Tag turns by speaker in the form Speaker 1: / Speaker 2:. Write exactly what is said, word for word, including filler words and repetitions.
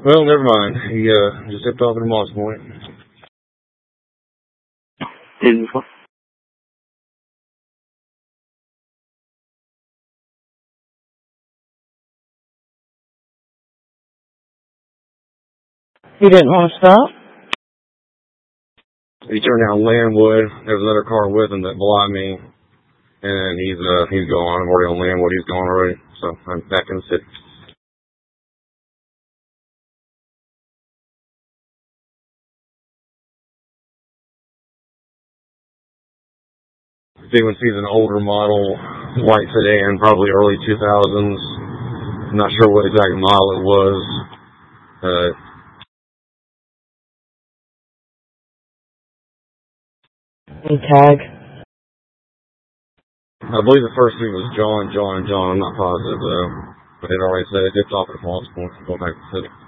Speaker 1: Well, never mind. He uh, just zipped off at Moss Point.
Speaker 2: Didn't what? He didn't want to stop?
Speaker 1: He turned down Landwood. There was another car with him that blocked me. And he's uh, he's gone. I'm already on Landwood. He's gone already. So I'm back in the city. C one C is an older model, white sedan, probably early two thousands. I'm not sure what exact model it was. Uh,
Speaker 2: And tag.
Speaker 1: I believe the first three was John, John, and John. I'm not positive, though. But it already said it dipped off at Moss Point. Go back to the city.